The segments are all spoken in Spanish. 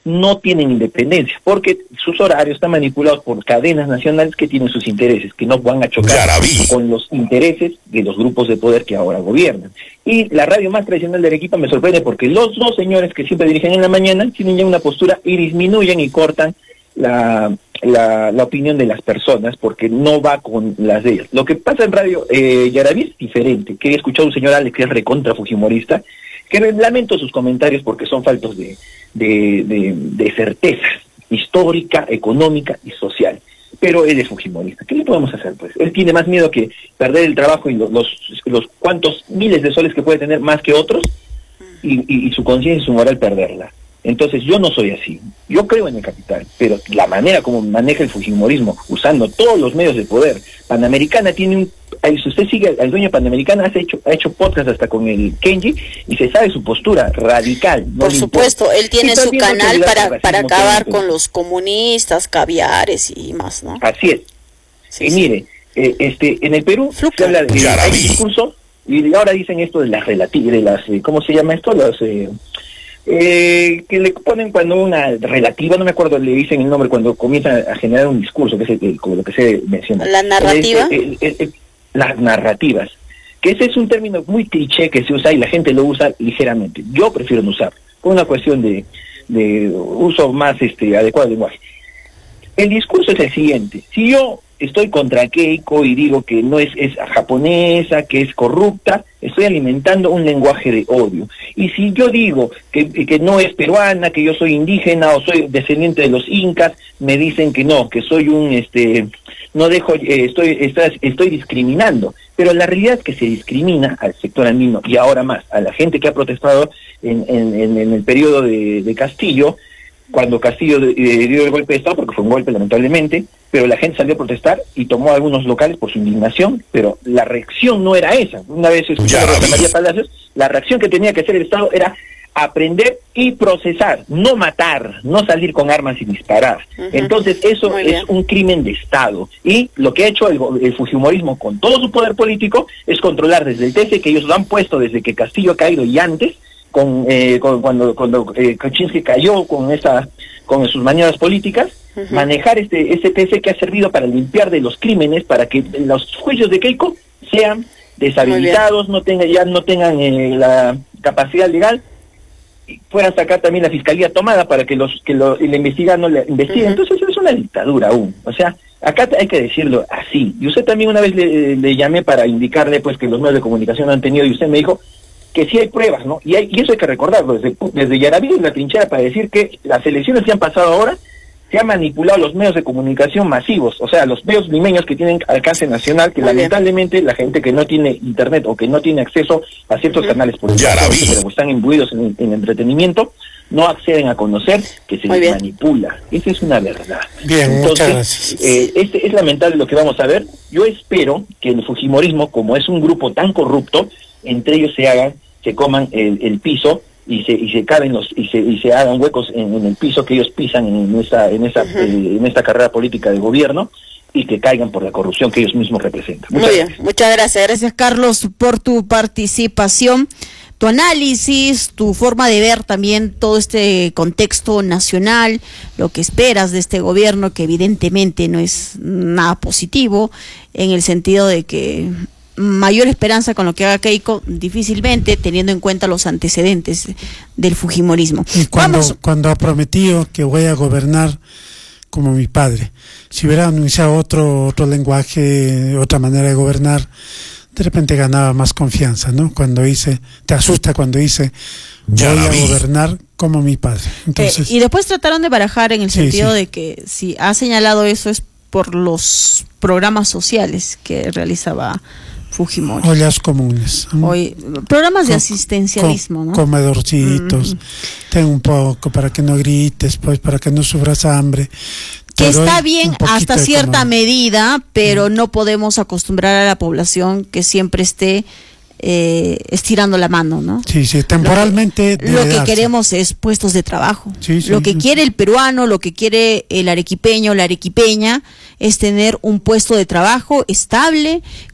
no tienen independencia, porque sus horarios están manipulados por cadenas nacionales que tienen sus intereses, que no van a chocar con los intereses de los grupos de poder que ahora gobiernan. Y la radio más tradicional de Arequipa me sorprende porque los dos señores que siempre dirigen en la mañana tienen ya una postura y disminuyen y cortan la opinión de las personas porque no va con las de ellas. Lo que pasa en Radio Yaraví es diferente, que he escuchado a un señor Alex que es recontra fujimorista, que lamento sus comentarios porque son faltos de certeza histórica, económica y social. Pero él es fujimorista. ¿Qué le podemos hacer, pues? Él tiene más miedo que perder el trabajo y los cuantos miles de soles que puede tener más que otros y su conciencia y su moral perderla. Entonces yo no soy así, yo creo en el capital, pero la manera como maneja el fujimorismo, usando todos los medios de poder. Panamericana tiene si usted sigue al dueño de Panamericana, ha hecho podcast hasta con el Kenji y se sabe su postura radical. No por supuesto, él tiene su canal para acabar con los comunistas, caviares y más, ¿no? Así es. Sí, y sí. mire, en el Perú se habla de hay discurso y ahora dicen esto de las relativas, ¿cómo se llama esto? Que le ponen cuando una relativa, no me acuerdo, le dicen el nombre cuando comienzan a generar un discurso, que es como lo que se menciona. ¿La narrativa? Las narrativas, que ese es un término muy cliché que se usa y la gente lo usa ligeramente. Yo prefiero no usarlo, por una cuestión de uso más adecuado del lenguaje. El discurso es el siguiente: si yo estoy contra Keiko y digo que no es japonesa, que es corrupta, estoy alimentando un lenguaje de odio. Y si yo digo que no es peruana, que yo soy indígena o soy descendiente de los incas, me dicen que no, que soy no dejo, estoy discriminando. Pero la realidad es que se discrimina al sector andino y ahora más a la gente que ha protestado en el periodo de Castillo, cuando Castillo dio el golpe de Estado, porque fue un golpe lamentablemente, pero la gente salió a protestar y tomó algunos locales por su indignación, pero la reacción no era esa. Una vez escuché a Rosa María Palacios, la reacción que tenía que hacer el Estado era aprender y procesar, no matar, no salir con armas y disparar. Entonces eso es un crimen de Estado, y lo que ha hecho el fujimorismo con todo su poder político es controlar desde el TC, que ellos lo han puesto desde que Castillo ha caído y antes, cuando Kaczynski cayó con sus maniobras políticas, manejar este TC que ha servido para limpiar de los crímenes, para que los juicios de Keiko sean deshabilitados, no tengan la capacidad legal, y puedan sacar también la fiscalía tomada para que el investigado no le investigue. Entonces es una dictadura aún. O sea, acá hay que decirlo así. Y usted también una vez le llamé para indicarle pues que los medios de comunicación han tenido, y usted me dijo que sí hay pruebas, ¿no? Y eso hay que recordarlo, desde Yaraví en la trinchera, para decir que las elecciones que han pasado ahora se han manipulado los medios de comunicación masivos, o sea, los medios limeños que tienen alcance nacional, que lamentablemente la gente que no tiene internet o que no tiene acceso a ciertos canales por pero están imbuidos en entretenimiento, no acceden a conocer que se les manipula. Esa es una verdad. Bien, entonces, es lamentable lo que vamos a ver. Yo espero que el fujimorismo, como es un grupo tan corrupto, entre ellos se coman el piso y se caben y se hagan huecos en el piso que ellos pisan en esta carrera política de gobierno, y que caigan por la corrupción que ellos mismos representan. Muy bien, muchas gracias. Gracias, Carlos, por tu participación, tu análisis, tu forma de ver también todo este contexto nacional, lo que esperas de este gobierno, que evidentemente no es nada positivo, en el sentido de que mayor esperanza con lo que haga Keiko, difícilmente, teniendo en cuenta los antecedentes del fujimorismo. Y cuando ha prometido que voy a gobernar como mi padre, si hubiera anunciado otro lenguaje, otra manera de gobernar, de repente ganaba más confianza, ¿no? Te asusta cuando dice voy a gobernar como mi padre. Entonces, y después trataron de barajar en el sentido de que si ha señalado eso es por los programas sociales que realizaba Fujimori. Ollas comunes. Programas de asistencialismo, ¿no? Comedorcitos, ten un poco para que no grites, pues para que no sufras hambre. Que está bien hasta cierta medida, pero no podemos acostumbrar a la población que siempre esté estirando la mano, ¿no? Sí, temporalmente. Lo que queremos es puestos de trabajo. Lo que quiere el peruano, lo que quiere el arequipeño, la arequipeña, es tener un puesto de trabajo estable,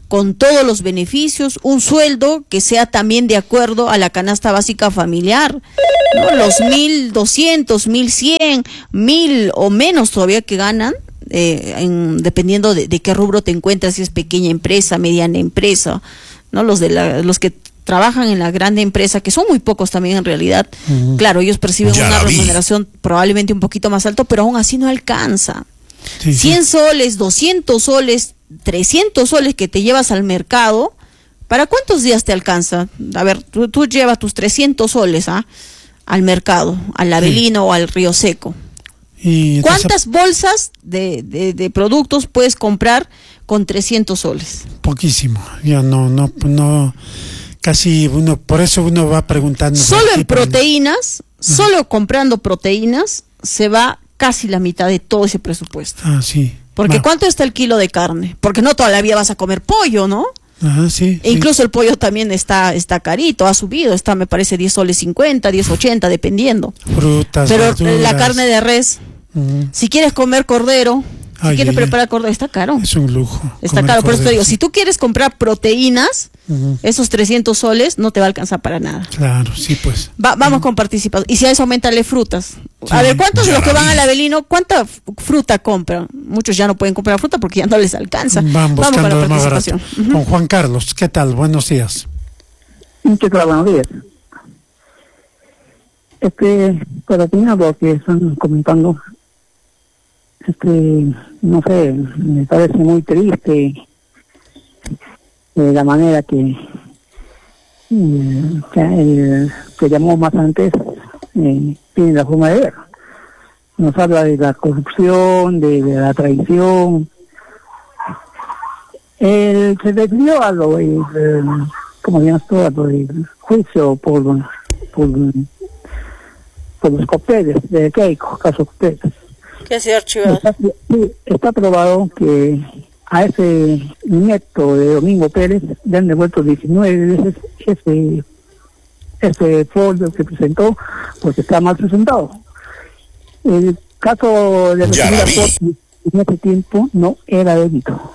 con todos los beneficios, un sueldo que sea también de acuerdo a la canasta básica familiar, ¿no? Los 1.200, 1.100, 1.000 o menos todavía que ganan, dependiendo de qué rubro te encuentras, si es pequeña empresa, mediana empresa, ¿no? Los que trabajan en la grande empresa, que son muy pocos también en realidad, claro, ellos perciben una remuneración probablemente un poquito más alta, pero aún así no alcanza. 100 soles, 200 soles, 300 soles que te llevas al mercado, ¿para cuántos días te alcanza? A ver, tú llevas tus 300 soles al mercado, al Avelino o al Río Seco. ¿Y cuántas bolsas de productos puedes comprar con 300 soles? Poquísimo, ya no, casi por eso uno va preguntando. Solo en proteínas, solo comprando proteínas, se va casi la mitad de todo ese presupuesto. Sí. Porque ¿cuánto está el kilo de carne? Porque no toda la vida vas a comer pollo, ¿no? Sí. E incluso el pollo también está carito, ha subido, está me parece 10 soles 50, 10.80, dependiendo. Frutas, pero verduras. La carne de res, si quieres comer cordero, si quieres preparar cordero, está caro. Es un lujo. Está caro, por eso te digo, si tú quieres comprar proteínas, esos 300 soles no te va a alcanzar para nada. Claro, sí, pues. Vamos con participación. Y si a eso aumentale frutas. Sí. A ver, ¿cuántos de los que van al Avelino, cuánta fruta compran? Muchos ya no pueden comprar fruta porque ya no les alcanza. Vamos con la participación. Con Juan Carlos, ¿qué tal? Buenos días. ¿Qué tal? Buenos días. Para opinar lo que están comentando, no sé, me parece muy triste la manera que llamó más antes tiene la forma de ver. Nos habla de la corrupción, de la traición. Se refirió a lo como llamas todo, a lo del juicio por los Copeles de Keiko, caso Copeles. ¿Qué ha sido archivado? Está probado que a ese nieto de Domingo Pérez le han devuelto 19 veces ese folio que presentó, porque está mal presentado. El caso de recibir aportes en ese tiempo no era delito.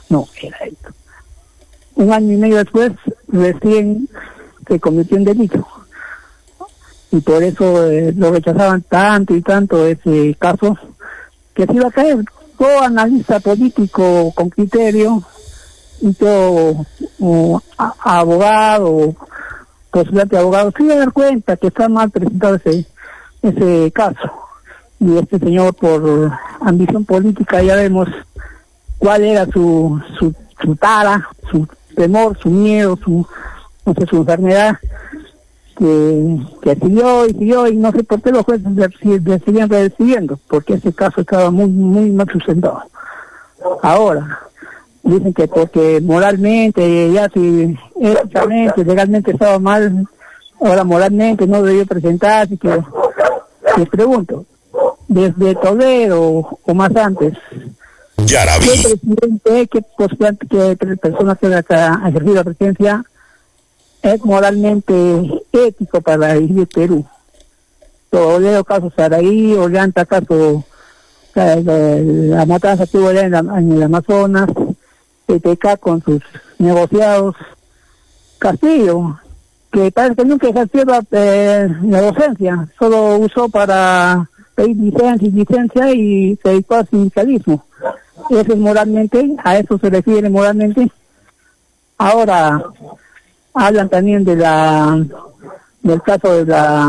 Un año y medio después recién se convirtió en delito. Y por eso lo rechazaban tanto y tanto ese caso, que se iba a caer. Todo analista político con criterio y todo abogado, postulante de abogado, se iba a dar cuenta que está mal presentado ese caso. Y este señor, por ambición política, ya vemos cuál era su tara, su temor, su miedo, su enfermedad, que siguió y no sé por qué los jueces le siguen decidiendo, porque ese caso estaba muy mal sustentado. Ahora dicen que porque moralmente, ya si éticamente, legalmente estaba mal, ahora moralmente no debió presentarse. Que les pregunto, desde Toledo o más antes, ¿qué presidente, qué postulante, qué persona que ha ejercido la presidencia es moralmente ético para dirigir Perú? Toledo, caso Saraí, Ollanta, caso la matanza que hubo allá en el Amazonas, PTK con sus negociados, Castillo, que parece que nunca ejerció la docencia, solo usó para pedir licencia y se dedicó al sindicalismo. Eso es moralmente, a eso se refiere moralmente. Ahora hablan también del caso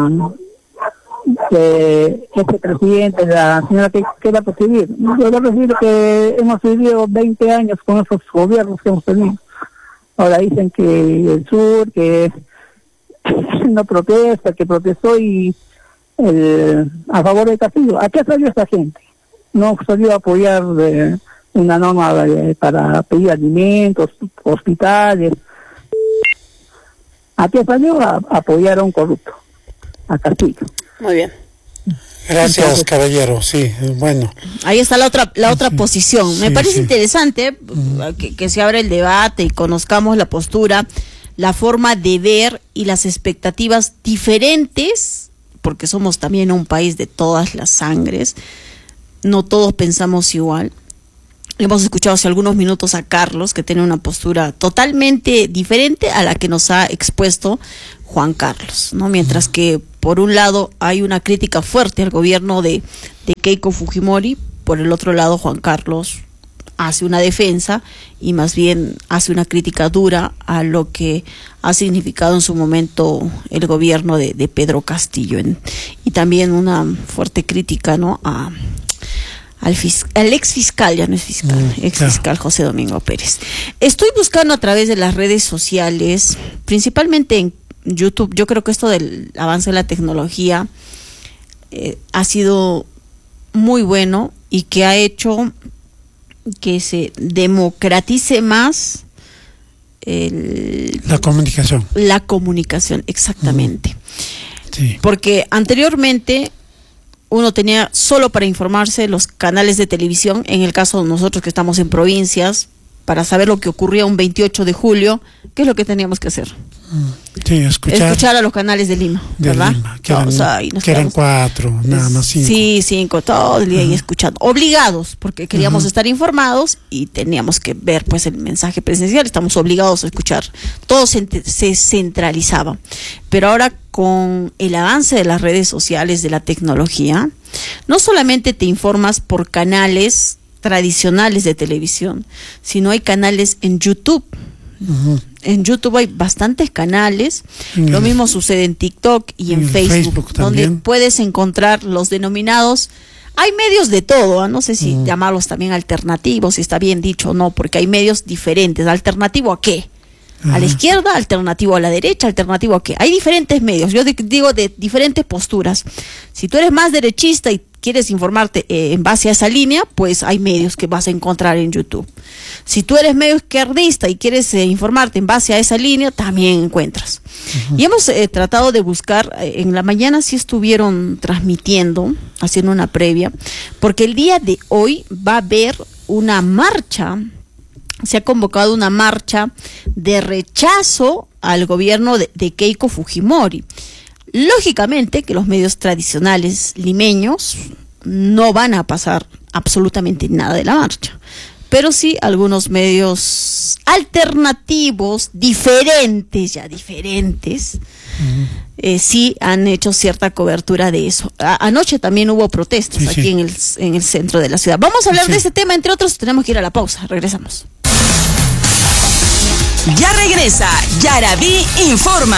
de este presidente, la señora que va a presidir. Yo le refiero que hemos vivido 20 años con esos gobiernos que hemos tenido. Ahora dicen que el sur, que no protesta, que protestó y a favor de Castillo. ¿A qué salió esta gente? No salió a apoyar una norma para pedir alimentos, hospitales. ¿A qué salió? A apoyar a un corrupto, a Castillo. Muy bien. Gracias, caballero. Sí, bueno. Ahí está la otra posición. Me parece interesante que se abra el debate y conozcamos la postura, la forma de ver y las expectativas diferentes, porque somos también un país de todas las sangres, no todos pensamos igual, hemos escuchado hace algunos minutos a Carlos, que tiene una postura totalmente diferente a la que nos ha expuesto Juan Carlos, ¿no? Mientras que por un lado hay una crítica fuerte al gobierno de Keiko Fujimori, por el otro lado Juan Carlos hace una defensa y más bien hace una crítica dura a lo que ha significado en su momento el gobierno de Pedro Castillo, y también una fuerte crítica, ¿no?, al ex fiscal, ya no es fiscal, ex fiscal José Domingo Pérez. Estoy buscando a través de las redes sociales, principalmente en YouTube. Yo creo que esto del avance de la tecnología ha sido muy bueno y que ha hecho que se democratice más la comunicación. La comunicación, exactamente. Sí. Porque anteriormente uno tenía solo para informarse los canales de televisión, en el caso de nosotros que estamos en provincias, para saber lo que ocurría un 28 de julio, ¿qué es lo que teníamos que hacer? Sí, escuchar a los canales de Lima, ¿verdad? Lima, que eran 4, nada más 5. Sí, 5, todo el día ahí escuchando. Obligados, porque queríamos estar informados y teníamos que ver pues el mensaje presencial, estamos obligados a escuchar. Todo se centralizaba. Pero ahora con el avance de las redes sociales, de la tecnología, no solamente te informas por canales tradicionales de televisión, sino hay canales en YouTube. En YouTube hay bastantes canales, lo mismo sucede en TikTok y en Facebook donde puedes encontrar los denominados, hay medios de todo, no sé si llamarlos también alternativos, si está bien dicho o no, porque hay medios diferentes. ¿Alternativo a qué? A la izquierda, alternativo a la derecha, alternativo a qué. Hay diferentes medios, yo digo de diferentes posturas. Si tú eres más derechista y quieres informarte en base a esa línea, pues hay medios que vas a encontrar en YouTube. Si tú eres medio izquierdista y quieres informarte en base a esa línea, también encuentras. Y hemos tratado de buscar, en la mañana sí estuvieron transmitiendo, haciendo una previa, porque el día de hoy va a haber una marcha. Se ha convocado una marcha de rechazo al gobierno de Keiko Fujimori. Lógicamente que los medios tradicionales limeños no van a pasar absolutamente nada de la marcha, pero sí algunos medios alternativos, diferentes, sí han hecho cierta cobertura de eso. Anoche también hubo protestas aquí en el centro de la ciudad. Vamos a hablar de ese tema, entre otros. Tenemos que ir a la pausa, regresamos. Ya regresa Yarabí Informa.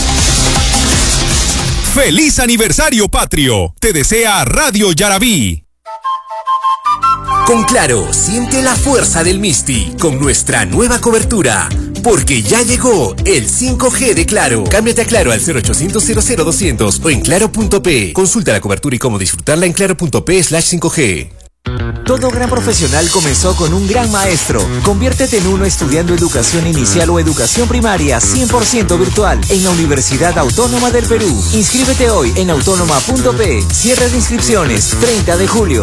¡Feliz aniversario patrio! Te desea Radio Yarabí. Con Claro, siente la fuerza del Misti con nuestra nueva cobertura. Porque ya llegó el 5G de Claro. Cámbiate a Claro al 0800 00200 o en claro.p. Consulta la cobertura y cómo disfrutarla en claro.p/5G. Todo gran profesional comenzó con un gran maestro. Conviértete en uno estudiando educación inicial o educación primaria 100% virtual en la Universidad Autónoma del Perú. Inscríbete hoy en autónoma.p. Cierre de inscripciones 30 de julio.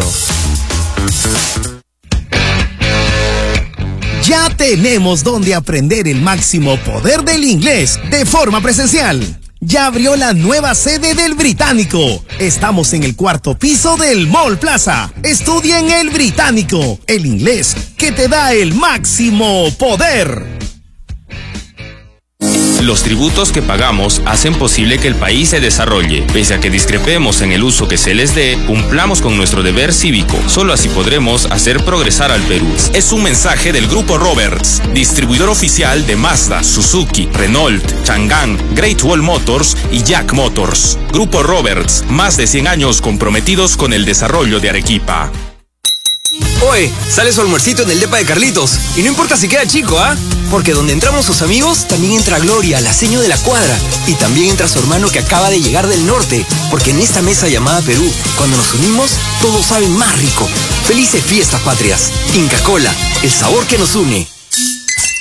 Ya tenemos donde aprender el máximo poder del inglés de forma presencial. Ya abrió la nueva sede del Británico. Estamos en el 4º piso del Mall Plaza. Estudia en el Británico, el inglés que te da el máximo poder. Los tributos que pagamos hacen posible que el país se desarrolle. Pese a que discrepemos en el uso que se les dé, cumplamos con nuestro deber cívico. Solo así podremos hacer progresar al Perú. Es un mensaje del Grupo Roberts, distribuidor oficial de Mazda, Suzuki, Renault, Chang'an, Great Wall Motors y Jack Motors. Grupo Roberts, más de 100 años comprometidos con el desarrollo de Arequipa. Oye, sale su almuercito en el depa de Carlitos. Y no importa si queda chico, ¿ah? Porque donde entramos sus amigos, también entra Gloria, la seño de la cuadra. Y también entra su hermano que acaba de llegar del norte. Porque en esta mesa llamada Perú, cuando nos unimos, todos saben más rico. Felices fiestas patrias. Inca Kola, el sabor que nos une.